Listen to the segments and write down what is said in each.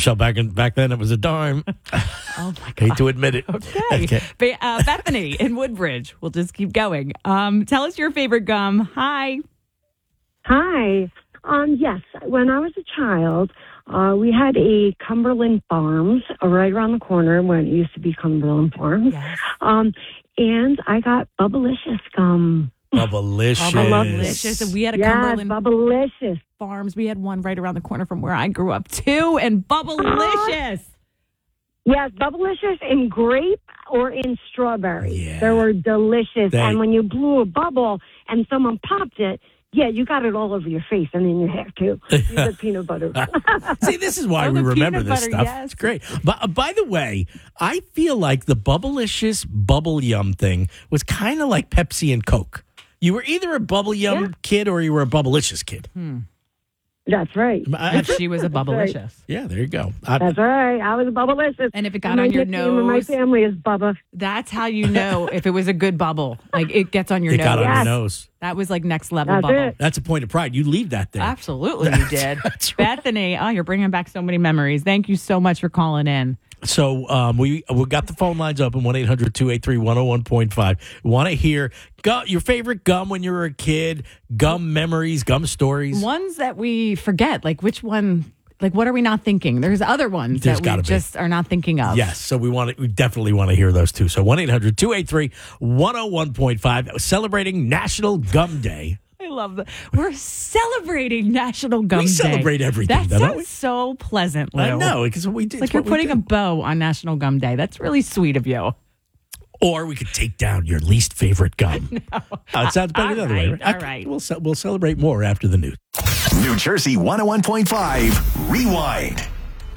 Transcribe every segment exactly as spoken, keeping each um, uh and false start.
Michelle, back in, back then it was a dime. Oh, my God. Hate to admit it. Okay. okay. Be- uh, Bethany in Woodbridge. We'll just keep going. Um, tell us your favorite gum. Hi. Hi. Um, yes, when I was a child, uh, we had a Cumberland Farms uh, right around the corner when it used to be Cumberland Farms. Yes. Um, and I got Bubblicious gum. Bubblicious. Bubblicious. And we had a yes, Cumberland Bubblicious. Farms. We had one right around the corner from where I grew up, too. And Bubblicious. Uh, yes, Bubblicious in grape or in strawberry. Yeah. They were delicious. They- and when you blew a bubble and someone popped it, yeah, you got it all over your face and in your hair, too. The peanut butter. See, this is why Oh, we the remember peanut this butter, stuff. yes. It's great. But uh, by the way, I feel like the Bubblicious Bubble Yum thing was kind of like Pepsi and Coke. You were either a Bubble Yum Yeah. kid or you were a Bubblicious kid. Hmm. That's right. I- I- She was a Bubblicious. yeah, there you go. I- That's right. I was a Bubblicious. And if it got And my on your nickname in my nose, family is Bubba. that's how you know if it was a good bubble. Like, it gets on your it nose. got on Yes. your nose. That was like next level That's bubble. it. That's a point of pride. You leave that there. Absolutely, you did. That's right. Bethany, oh, you're bringing back so many memories. Thank you so much for calling in. So um, we we got the phone lines open, one eight hundred two eight three one oh one point five. Want to hear gu- your favorite gum when you were a kid, gum memories, gum stories. Ones that we forget, like which one, like what are we not thinking? There's other ones There's that we gotta be. just are not thinking of. Yes, so we want to, we definitely want to hear those too. So one eight hundred two eight three one oh one point five, celebrating National Gum Day. I love that. We're celebrating National Gum We Day. celebrate everything, That don't sounds we? so pleasant, Lou. I know, because we did. It's like you're putting a bow on National Gum Day. That's really sweet of you. Or we could take down your least favorite gum. no. Uh, it sounds better All the other way. right, Right? all right. We'll, ce- we'll celebrate more after the news. New Jersey one oh one point five, Rewind.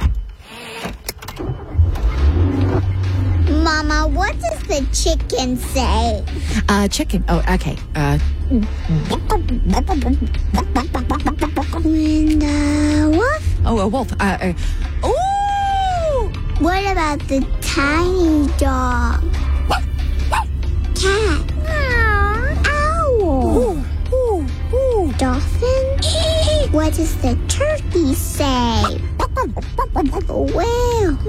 Mama, what does the chicken say? Uh, chicken. Oh, okay. Uh, And the wolf? oh, a wolf. Uh, uh, oh! What about the tiny dog? Cat? Owl? Ooh, ooh. Dolphin? What does the turkey say? Whale?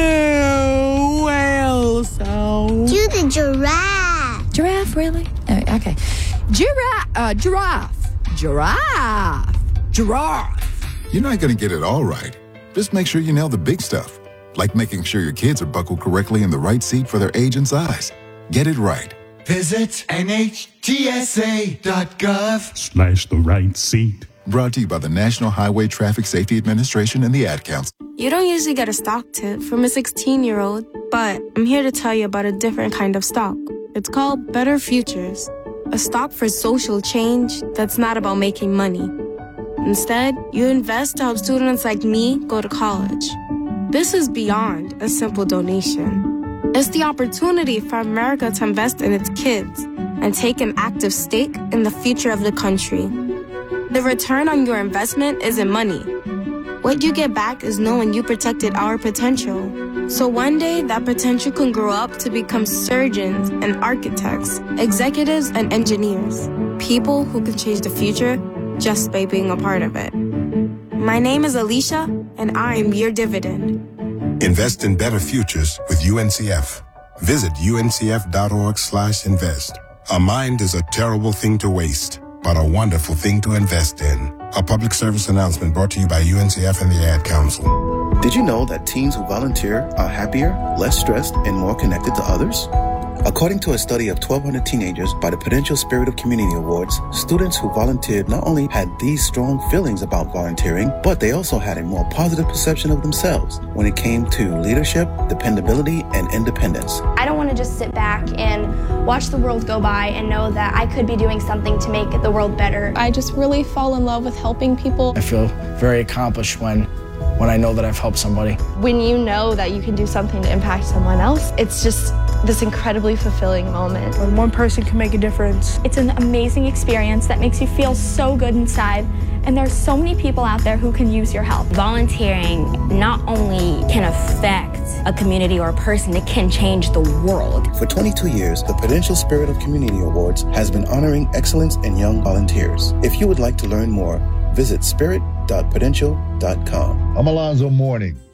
Yeah, well, so. Do the giraffe? Giraffe, really? Uh, okay. Giraffe. Uh, giraffe. Giraffe. Giraffe. You're not going to get it all right. Just make sure you nail the big stuff, like making sure your kids are buckled correctly in the right seat for their age and size. Get it right. Visit N H T S A dot gov slash the right seat. Brought to you by the National Highway Traffic Safety Administration and the Ad Council. You don't usually get a stock tip from a sixteen-year-old, but I'm here to tell you about a different kind of stock. It's called Better Futures, a stock for social change that's not about making money. Instead, you invest to help students like me go to college. This is beyond a simple donation. It's the opportunity for America to invest in its kids and take an active stake in the future of the country. The return on your investment isn't money. What you get back is knowing you protected our potential. So one day, that potential can grow up to become surgeons and architects, executives and engineers, people who can change the future just by being a part of it. My name is Alicia, and I am your dividend. Invest in better futures with U N C F. Visit U N C F dot org slash invest. A mind is a terrible thing to waste, but a wonderful thing to invest in. A public service announcement brought to you by U N C F and the Ad Council. Did you know that teens who volunteer are happier, less stressed, and more connected to others? According to a study of twelve hundred teenagers by the Prudential Spirit of Community Awards, students who volunteered not only had these strong feelings about volunteering, but they also had a more positive perception of themselves when it came to leadership, dependability, and independence. I don't want to just sit back and watch the world go by and know that I could be doing something to make the world better. I just really fall in love with helping people. I feel very accomplished when when I know that I've helped somebody. When you know that you can do something to impact someone else, it's just this incredibly fulfilling moment. When one person can make a difference. It's an amazing experience that makes you feel so good inside, and there's so many people out there who can use your help. Volunteering not only can affect a community or a person, it can change the world. For twenty-two years, the Prudential Spirit of Community Awards has been honoring excellence in young volunteers. If you would like to learn more, visit spirit dot prudential dot com. I'm Alonzo Mourning.